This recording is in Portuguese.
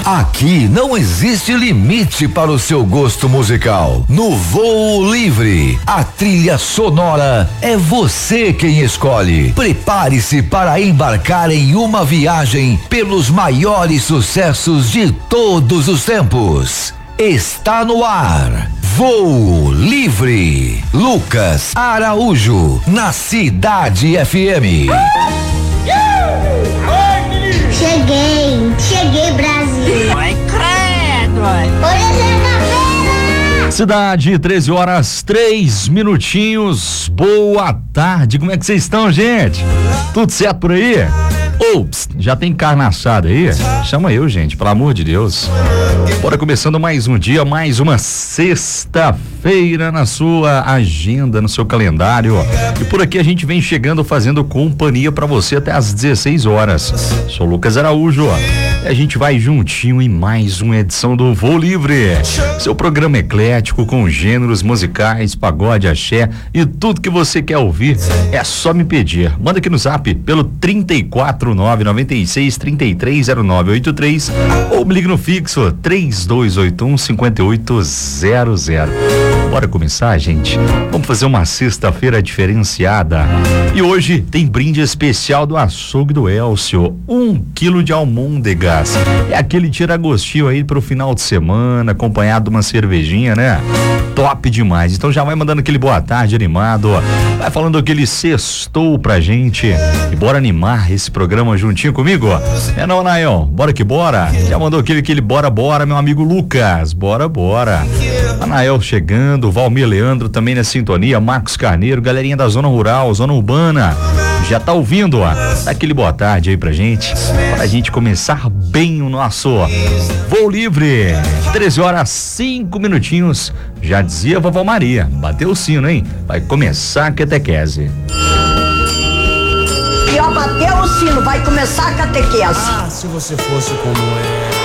Aqui não existe limite para o seu gosto musical. No Voo Livre, a trilha sonora é você quem escolhe. Prepare-se para embarcar em uma viagem pelos maiores sucessos de todos os tempos. Está no ar. Voo Livre. Lucas Araújo, na Cidade FM. Cheguei, Brasil. Ai, credo. Hoje é sexta-feira. Cidade, 13h03. Boa tarde, como é que vocês estão, gente? Tudo certo por aí? Ops, já tem carne assada aí? Chama eu, gente, pelo amor de Deus. Bora começando mais um dia, mais uma sexta-feira na sua agenda, no seu calendário. E por aqui a gente vem chegando, fazendo companhia pra você até às 16 horas. Sou Lucas Araújo e a gente vai juntinho em mais uma edição do Voo Livre. Seu programa eclético com gêneros musicais, pagode, axé e tudo que você quer ouvir. É só me pedir. Manda aqui no zap pelo 34996330983 ou me liga no fixo 3281-5800. Bora começar, gente? Vamos fazer uma sexta-feira diferenciada. E hoje tem brinde especial do açougue do Elcio, 1 quilo de almôndegas. É aquele tiragostinho aí pro final de semana, acompanhado de uma cervejinha, né? Top demais. Então já vai mandando aquele boa tarde animado, vai falando aquele sextou pra gente e bora animar esse programa juntinho comigo. É não, Nael? Bora que bora. Já mandou aquele bora, meu amigo Lucas. Bora. Anael chegando, Valmir Leandro também na sintonia, Marcos Carneiro, galerinha da zona rural, zona urbana. Já tá ouvindo, ó? Dá aquele boa tarde aí pra gente começar bem o nosso Voo Livre. 13h05. Já dizia a vovó Maria, bateu o sino, hein? Vai começar a catequese. E ó, bateu o sino, vai começar a catequese. Ah, se você fosse como é.